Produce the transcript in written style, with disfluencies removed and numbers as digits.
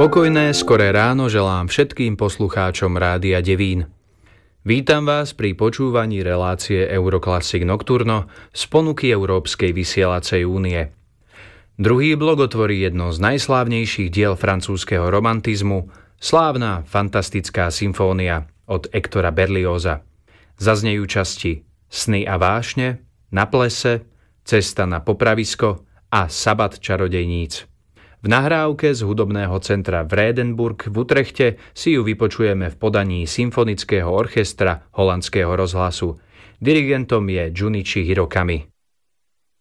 Pokojné, skoré ráno želám všetkým poslucháčom Rádia Devín. Vítam vás pri počúvaní relácie Euroclassic Nocturno z ponuky Európskej vysielacej únie. Druhý blok otvorí jedno z najslávnejších diel francúzskeho romantizmu, slávna fantastická symfónia od Hectora Berlioza. Zaznejú časti Sny a vášne, Na plese, Cesta na popravisko a Sabat čarodejníc. V nahrávke z hudobného centra Vredenburg v Utrechte si ju vypočujeme v podaní symfonického orchestra holandského rozhlasu. Dirigentom je Junichi Hirokami.